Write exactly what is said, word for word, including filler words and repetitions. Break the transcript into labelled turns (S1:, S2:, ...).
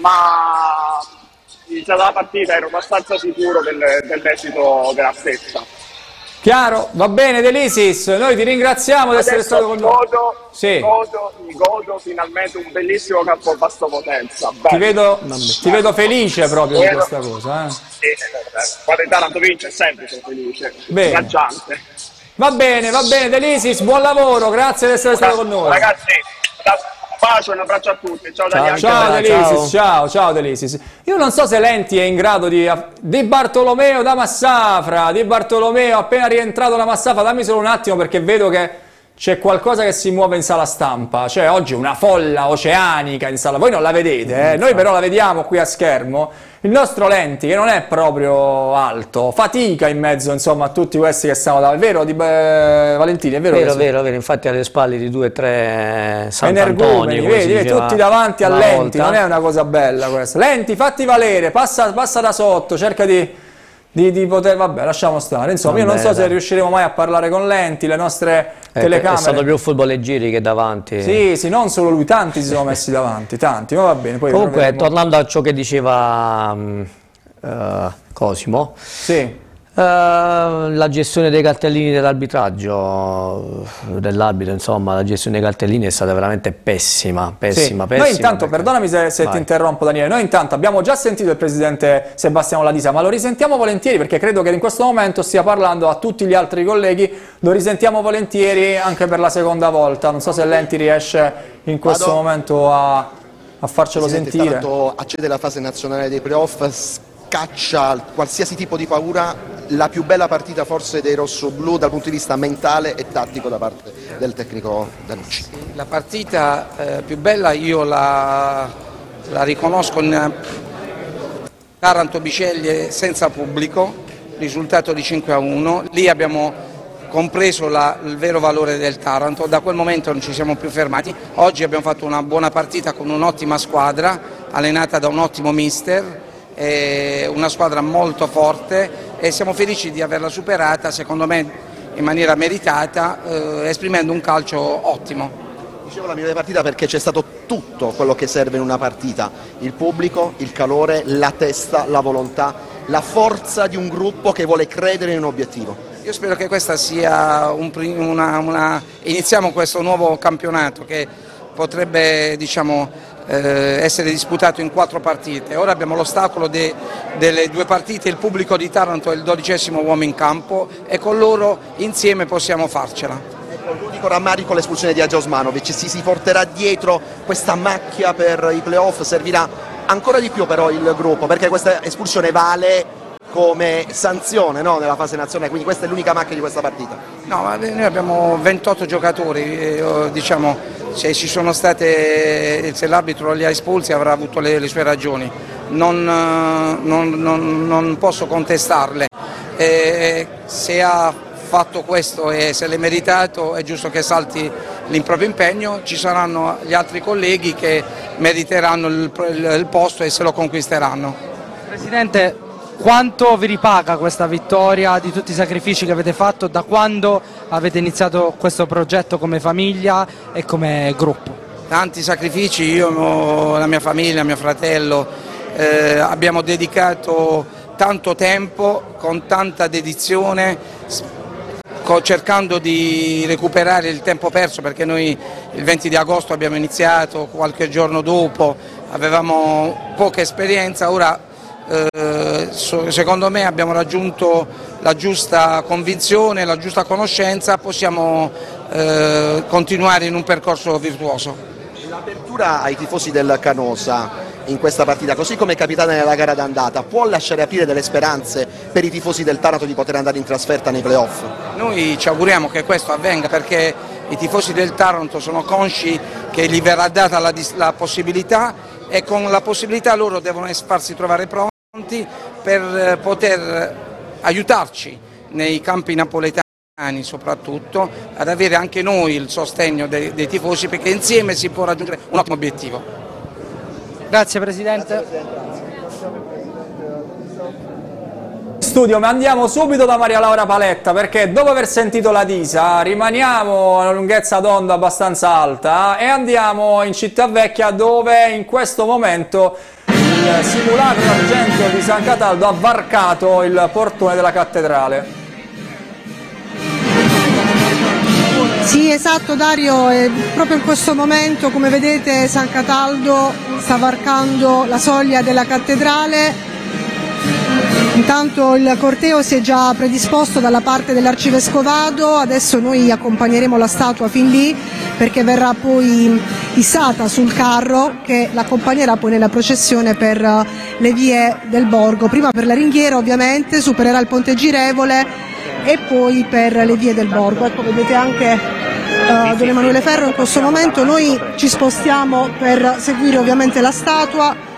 S1: ma iniziata la partita ero abbastanza sicuro del, dell'esito della stessa.
S2: Chiaro, va bene De Lisis, noi ti ringraziamo di essere stato con noi.
S1: Godo,
S2: sì.
S1: godo, mi godo finalmente un bellissimo campo basso potenza.
S2: Ti vedo, ti vedo felice proprio di questa cosa. Eh?
S1: Sì, quando il Taranto vince sempre sono felice, raggiante.
S2: Va bene, va bene De Lisis, buon lavoro, grazie di essere stato con noi.
S1: Ragazzi, un bacio, un abbraccio a tutti. Ciao,
S2: ciao, ciao De Lisis, ciao, ciao De Lisis. Io non so se Lenti è in grado di... Di Bartolomeo da Massafra, Di Bartolomeo appena rientrato da Massafra, dammi solo un attimo perché vedo che c'è qualcosa che si muove in sala stampa, cioè oggi una folla oceanica in sala, voi non la vedete, eh? Noi però la vediamo qui a schermo. Il nostro Lenti, che non è proprio alto, fatica in mezzo insomma a tutti questi che stanno davanti, vero di, eh, Valentini? È vero?
S3: Vero, vero, vero, infatti alle spalle di due o tre Sant'Antonio,
S2: vedi, vedi tutti davanti a Lenti, volta. Non è una cosa bella questa. Lenti, fatti valere, passa, passa da sotto, cerca di... Di, di poter, vabbè, lasciamo stare. Insomma, vabbè, io non so dai. se riusciremo mai a parlare con Lenti, le nostre
S3: eh,
S2: telecamere.
S3: È stato più footballeggeri che davanti.
S2: Sì, sì, non solo lui, tanti si sono messi davanti, tanti, ma va bene. Poi
S3: comunque, tornando a ciò che diceva um, uh, Cosimo,
S2: sì.
S3: Uh, la gestione dei cartellini dell'arbitraggio dell'arbitro, insomma la gestione dei cartellini è stata veramente pessima, pessima,
S2: sì.
S3: pessima.
S2: Noi intanto, perché... perdonami se, se ti interrompo Daniele, noi intanto abbiamo già sentito il presidente Sebastiano Ladisa, ma lo risentiamo volentieri perché credo che in questo momento stia parlando a tutti gli altri colleghi, lo risentiamo volentieri anche per la seconda volta, non so se Lenti riesce in questo Vado. momento a, a farcelo
S4: Presidente,
S2: sentire.
S4: Tanto accede alla fase nazionale dei playoff, caccia qualsiasi tipo di paura, la più bella partita forse dei rossoblù dal punto di vista mentale e tattico da parte del tecnico Danucci.
S5: La partita eh, più bella io la, la riconosco in Taranto Biceglie senza pubblico, risultato di cinque a uno, lì abbiamo compreso la, il vero valore del Taranto, da quel momento non ci siamo più fermati, oggi abbiamo fatto una buona partita con un'ottima squadra allenata da un ottimo mister, una squadra molto forte e siamo felici di averla superata, secondo me in maniera meritata, eh, esprimendo un calcio ottimo.
S4: Dicevo la migliore partita perché c'è stato tutto quello che serve in una partita, il pubblico, il calore, la testa, la volontà, la forza di un gruppo che vuole credere in un obiettivo.
S5: Io spero che questa sia un, una, una... iniziamo questo nuovo campionato che potrebbe, diciamo, Eh, essere disputato in quattro partite. Ora abbiamo l'ostacolo de, delle due partite, il pubblico di Taranto è il dodicesimo uomo in campo e con loro insieme possiamo farcela.
S4: Ecco, l'unico rammarico l'espulsione di Hadži Osmanović, si, si porterà dietro questa macchia per i playoff, servirà ancora di più però il gruppo perché questa espulsione vale come sanzione, no, nella fase nazionale, quindi questa è l'unica macchia di questa partita.
S5: No, ma noi abbiamo ventotto giocatori, eh, diciamo, se ci sono state, se l'arbitro li ha espulsi avrà avuto le, le sue ragioni, non, non, non, non posso contestarle, eh, se ha fatto questo e se l'è meritato è giusto che salti l'improprio impegno, ci saranno gli altri colleghi che meriteranno il, il, il posto e se lo conquisteranno.
S6: Presidente, quanto vi ripaga questa vittoria di tutti i sacrifici che avete fatto, da quando avete iniziato questo progetto come famiglia e come gruppo?
S5: Tanti sacrifici, io, la mia famiglia, mio fratello, eh, abbiamo dedicato tanto tempo, con tanta dedizione, cercando di recuperare il tempo perso perché noi il venti di agosto abbiamo iniziato, qualche giorno dopo avevamo poca esperienza, ora Eh, secondo me abbiamo raggiunto la giusta convinzione, la giusta conoscenza, possiamo eh, continuare in un percorso virtuoso.
S4: L'apertura ai tifosi del Canosa in questa partita, così come è capitata nella gara d'andata, può lasciare aprire delle speranze per i tifosi del Taranto di poter andare in trasferta nei playoff?
S5: Noi ci auguriamo che questo avvenga perché i tifosi del Taranto sono consci che gli verrà data la, la possibilità e con la possibilità loro devono farsi trovare pronti per poter aiutarci nei campi napoletani soprattutto ad avere anche noi il sostegno dei, dei tifosi perché insieme si può raggiungere un ottimo obiettivo.
S6: Grazie Presidente.
S4: Grazie, Presidente.
S2: Studio, ma andiamo subito da Maria Laura Paletta perché dopo aver sentito Ladisa rimaniamo a una lunghezza d'onda abbastanza alta e andiamo in Città Vecchia dove in questo momento il simulacro d'argento di San Cataldo ha varcato il portone della cattedrale.
S7: Sì, esatto Dario, e proprio in questo momento, come vedete, San Cataldo sta varcando la soglia della cattedrale. Intanto il corteo si è già predisposto dalla parte dell'arcivescovado, adesso noi accompagneremo la statua fin lì perché verrà poi issata sul carro che l'accompagnerà poi nella processione per le vie del borgo, prima per la ringhiera ovviamente, supererà il ponte girevole e poi per le vie del borgo. Ecco, vedete anche uh, Don Emanuele Ferro in questo momento. Noi ci spostiamo per seguire ovviamente la statua.